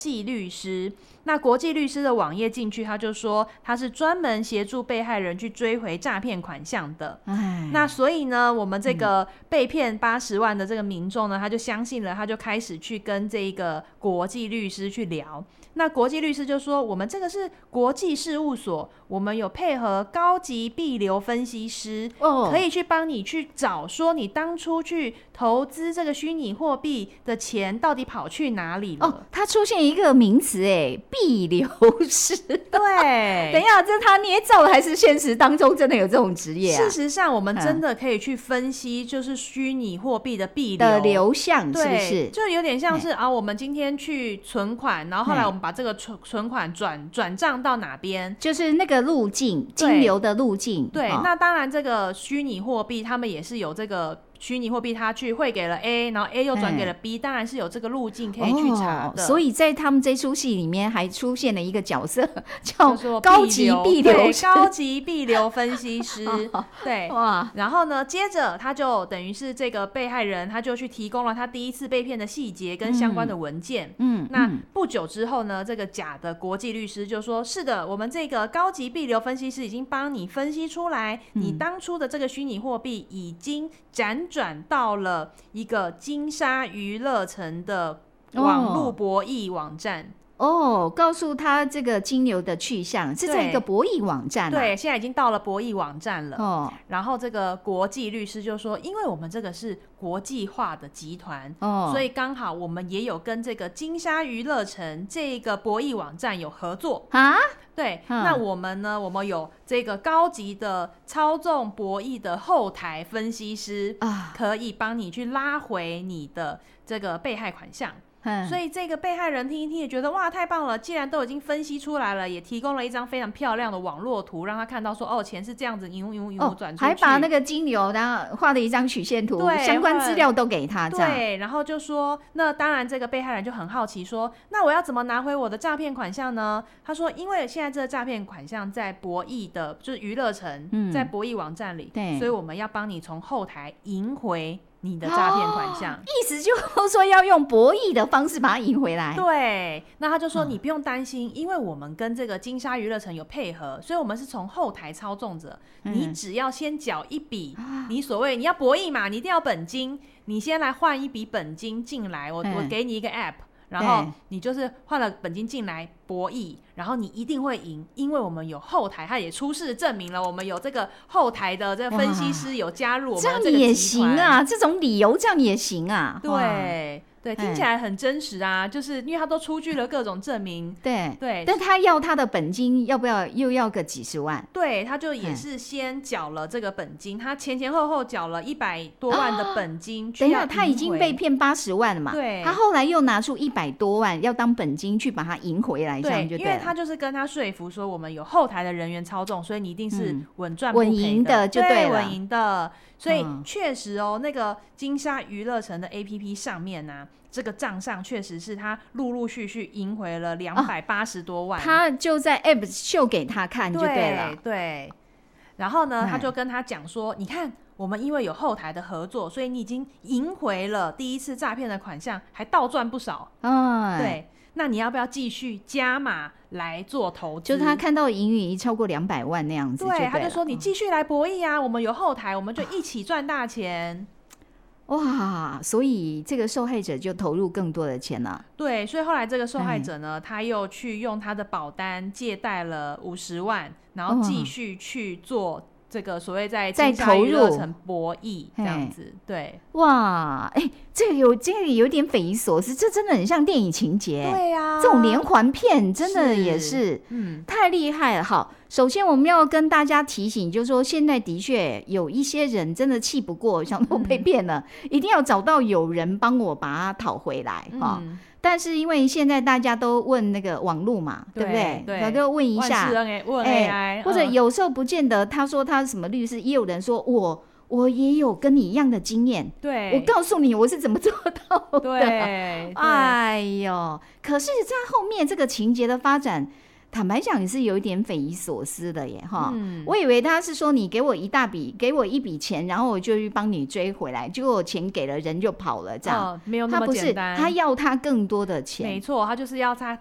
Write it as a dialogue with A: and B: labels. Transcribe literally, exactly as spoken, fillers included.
A: 际律师。那国际律师的网页进去，他就说他是专门协助被害人去追回诈骗款项的。那所以呢，我们这个被骗八十万的这个民众呢，他就相信了，他就开始去跟这个国际律师去聊。那国际律师就说，我们这个是国际事务所，我们有配合高级币流分析师，哦、可以去帮你去找说你当初去投资这个虚拟货币的钱到底跑去哪里了。
B: 哦，它出现一个名词哎，币流师。
A: 对，
B: 等一下，这是他捏造的还是现实当中真的有这种职业啊？
A: 事实上，我们真的可以去分析，就是虚拟货币的币流
B: 的流向，是不是？
A: 就有点像是啊，我们今天去存款，然后后来我们把这个存存款转转账到哪边，
B: 就是那个路径，金流的路径。
A: 对，哦、那当然这个虚拟货币，他们也是有这个。虚拟货币它去汇给了 A， 然后 A 又转给了 B，、嗯、当然是有这个路径可以去查的、哦。
B: 所以在他们这出戏里面还出现了一个角色叫高级币流师，
A: 高级币流分析师。对，哇！然后呢，接着他就等于是这个被害人，他就去提供了他第一次被骗的细节跟相关的文件。嗯，那不久之后呢，这个假的国际律师就说：“是的，我们这个高级币流分析师已经帮你分析出来，嗯、你当初的这个虚拟货币已经辗转到了一个金沙娱乐城的网络博弈网站。”
B: 哦，告诉他这个金流的去向是在一个博弈网站、啊、
A: 对，现在已经到了博弈网站了。哦，然后这个国际律师就说，因为我们这个是国际化的集团，哦，所以刚好我们也有跟这个金沙娱乐城这个博弈网站有合作啊。对、嗯，那我们呢？我们有这个高级的操纵博弈的后台分析师啊，可以帮你去拉回你的这个被害款项。所以这个被害人听一听也觉得哇太棒了，既然都已经分析出来了，也提供了一张非常漂亮的网络图，让他看到说哦钱是这样子一路一路一路转出去、哦、
B: 还把那个金流然后画了一张曲线图，相关资料都给他。
A: 对，然后就说那当然这个被害人就很好奇说，那我要怎么拿回我的诈骗款项呢？他说因为现在这个诈骗款项在博弈的就是娱乐城、嗯、在博弈网站里，对，所以我们要帮你从后台赢回你的诈骗款项、哦、
B: 意思就是说要用博弈的方式把它赢回来。
A: 对，那他就说你不用担心、嗯、因为我们跟这个金沙娱乐城有配合，所以我们是从后台操纵者、嗯、你只要先缴一笔、嗯、你所谓你要博弈嘛，你一定要本金，你先来换一笔本金进来， 我,、嗯、我给你一个 app， 然后你就是换了本金进来博弈，然后你一定会赢，因为我们有后台，他也出示证明了，我们有这个后台的这个分析师有加入我们的这个集团，
B: 这样也行啊，这种理由这样也行啊，
A: 对对，听起来很真实啊，就是因为他都出具了各种证明。
B: 对
A: 对，
B: 但他要他的本金要不要又要个几十万？
A: 对，他就也是先缴了这个本金，他前前后后缴了一百多万的本金、啊、
B: 等一下，他已经被骗八十万了嘛？
A: 对，
B: 他后来又拿出一百多万要当本金去把它赢回来，这样就对了。
A: 因为他就是跟他说服说，我们有后台的人员操纵，所以你一定是稳赚不赔的、
B: 稳赢的就对了，
A: 稳赢的。所以确实哦，那个金沙娱乐城的 A P P 上面呢、啊，这个账上确实是他陆陆续续赢回了两百八十多万、哦，
B: 他就在 App 秀给他看就对了。
A: 对, 对，然后呢，他就跟他讲说，你看。我们因为有后台的合作，所以你已经赢回了第一次诈骗的款项，还倒赚不少。哎，对，那你要不要继续加码来做投资？
B: 就是他看到盈余超过两百万那样子就对了，
A: 对，他就说你继续来博弈啊，我们有后台，我们就一起赚大钱。
B: 哇，所以这个受害者就投入更多的钱了。
A: 对，所以后来这个受害者呢，他又去用他的保单借贷了五十万，然后继续去做这个所谓在金沙娱乐城博弈这样子。对，
B: 哇，哎、欸，这个有这个有点匪夷所思，这真的很像电影情节。
A: 对啊，
B: 这种连环骗真的也是，嗯，太厉害了。好，首先我们要跟大家提醒，就是说现在的确有一些人真的气不过，想说被骗了、嗯，一定要找到有人帮我把它讨回来哈。嗯，但是因为现在大家都问那个网络嘛， 对, 对不对？对，就问一下，
A: 问 A I，、欸、
B: 或者有时候不见得他说他是什么律师，也有人说我我也有跟你一样的经验，
A: 对，
B: 我告诉你我是怎么做到的。
A: 对，
B: 哎呦，可是在后面这个情节的发展， 坦白讲也是有一点匪夷所思的耶哈、嗯。我以为他是说你给我一大笔，给我一笔钱，然后我就去帮你追回来，结果我钱给了人就跑了，这样、
A: 哦、没有那么简单。
B: 他不是，他要他更多的钱。
A: 没错，他就是要他